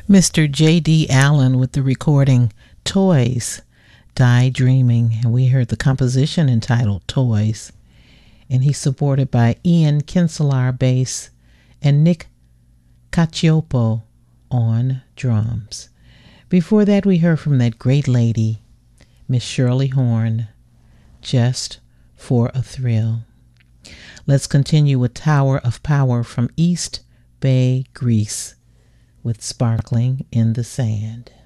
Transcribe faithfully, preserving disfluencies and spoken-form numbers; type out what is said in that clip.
Mister J D. Allen with the recording Toys, Die Dreaming, and we heard the composition entitled Toys, and he's supported by Ian Kinselaar bass and Nick Cacioppo on drums. Before that, we heard from that great lady, Miss Shirley Horn, Just for a Thrill. Let's continue with Tower of Power from East Bay, Greece, with Sparkling in the Sand.